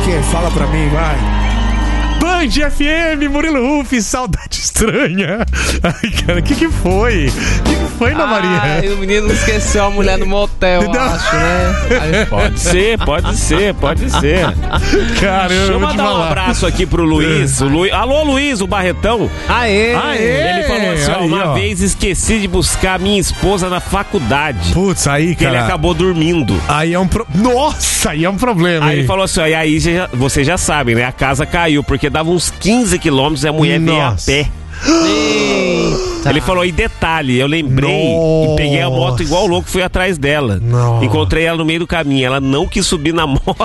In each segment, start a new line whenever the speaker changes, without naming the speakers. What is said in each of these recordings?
quê? Fala pra mim, vai.
Band FM, Murilo Huff, saudade estranha. Ai, cara, o que foi? O que foi, Ana Maria?
O menino esqueceu a mulher no motel, eu acho, né? Aí,
pode ser.
Caramba,
deixa eu mandar um abraço aqui pro Luiz. Alô, Luiz, o Barretão.
Aê!
Ele falou assim, uma vez esqueci de buscar minha esposa na faculdade.
Putz, aí, cara.
Ele acabou dormindo.
Aí é um Nossa, aí é um problema,
Aí
hein?
ele falou assim, e aí vocês já sabem, né? A casa caiu, porque dava uns 15 quilômetros e a mulher veio a pé.
Eita.
Ele falou, e detalhe, eu lembrei e peguei a moto igual louco, fui atrás dela.
Nossa.
Encontrei ela no meio do caminho, ela não quis subir na moto.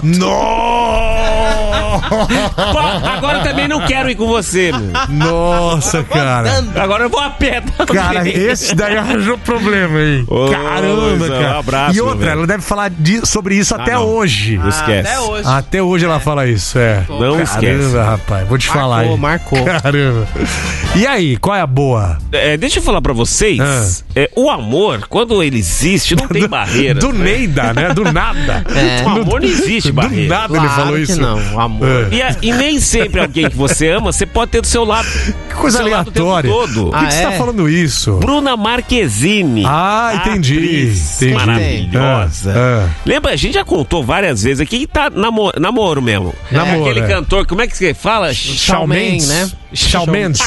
Agora também não quero ir com você, meu.
Nossa, cara.
Agora eu vou a pé também.
Cara, esse daí arranjou problema, hein? Caramba, cara.
Um abraço,
e outra, ela deve falar sobre isso até hoje.
Não esquece.
Até hoje ela fala isso,
Não esquece.
Caramba, rapaz, vou te falar aí.
Marcou.
Caramba. E aí, qual é a boa?
Deixa eu falar pra vocês, o amor, quando ele existe, não tem barreira.
Do Neida, né? Do nada.
O amor não existe barreira.
Do nada
Claro
ele falou isso.
Que não, o amor.
E nem sempre alguém que você ama, você pode ter do seu lado.
Que coisa aleatória.
Todo.
Por que você tá falando isso?
Bruna Marquezine.
Entendi.
Maravilhosa. Lembra, a gente já contou várias vezes aqui que tá namoro mesmo.
Namoro,
aquele cantor, como é que você fala?
Shawn Mendes, né?
Shawn Mendes.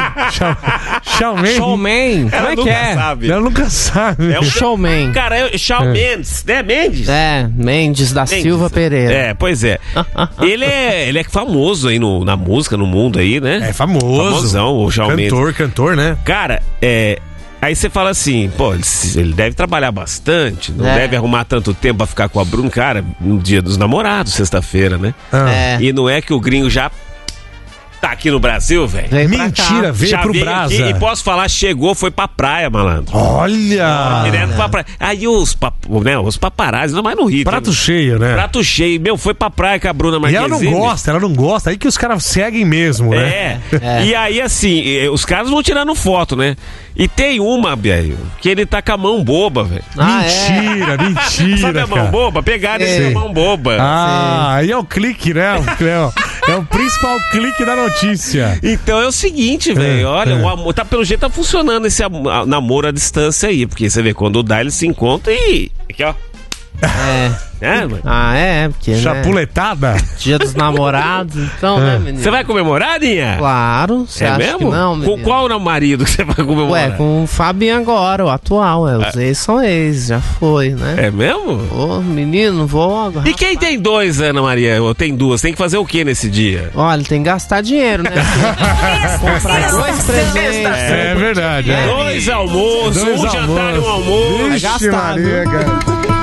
Showman. Como é que é?
Sabe.
Ela nunca sabe.
É um
Showman.
Cara, é Shawn Mendes, né? Mendes?
Mendes da Silva Pereira.
Pois é. Ele é famoso aí na música, no mundo aí, né?
É famoso.
Famosão, o Shawn Mendes.
Cantor, né?
Cara, aí você fala assim, pô, ele deve trabalhar bastante, não deve arrumar tanto tempo pra ficar com a Bruna. Cara, no dia dos namorados, sexta-feira, né? E não é que o gringo já tá aqui no Brasil, velho?
Mentira, veio
já
pro
veio
Brasa.
Aqui, e posso falar, chegou, foi pra praia, malandro.
Olha!
Direto pra praia. Aí os paparazzi, não mais no Rio.
Prato cheio, né?
Prato cheio. Meu, foi pra praia com a Bruna Marquezine.
E ela não gosta. Aí que os caras seguem mesmo, né?
E aí, assim, os caras vão tirando foto, né? E tem uma, velho, que ele tá com a mão boba, velho.
Mentira.
Sabe a mão boba? Pegaram ele com a mão boba.
Aí é o clique, né? É o principal clique da notícia.
Então é o seguinte, velho. Olha, o amor, pelo jeito tá funcionando esse namoro à distância aí. Porque você vê, quando dá, eles se encontram e... Aqui, ó.
Porque,
chapuletada?
Né? Dia dos namorados, então, né, menino?
Você vai comemorar, Ninha?
Claro, você acha
mesmo?
que não, menino?
Com qual marido que você vai comemorar?
Com o Fabinho agora, o atual. Os ex são ex, já foi, né?
É mesmo?
Ô, menino, vou agora.
E quem tem dois, Ana Maria? Ou tem duas? Tem que fazer o que nesse dia?
Olha, tem que gastar dinheiro, né? Comprar 2 presentes.
É verdade.
2 almoços, um jantar e um almoço.
Vai gastar,
Maria, cara.